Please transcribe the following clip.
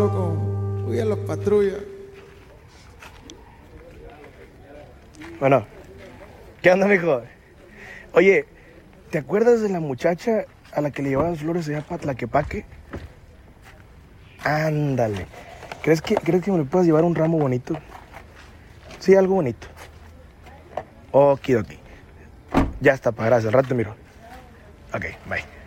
pasó con Uy a los patrullas? Bueno, ¿qué onda, mijo? Oye, ¿te acuerdas de la muchacha a la que le llevaban flores allá para Tlaquepaque? Ándale. ¿Crees que me le puedas llevar un ramo bonito? Sí, algo bonito. Okidoki. Ya está, pa, gracias. Al rato te miro. Ok, bye.